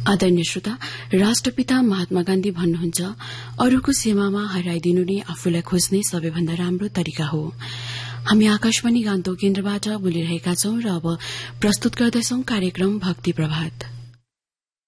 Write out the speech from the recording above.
आदरणीय श्रोता, राष्ट्रपिता महात्मा गान्धी भन्नुहुन्छ, अरूको सेवामा हराइदिनु नै आफूलाई खोज्ने सबैभन्दा राम्रो तरिका हो। हामी आकाशवाणी गान्तोक केन्द्रबाट बोलिरहेका छौं र अब प्रस्तुत गर्दैछौं कार्यक्रम भक्ति प्रभात।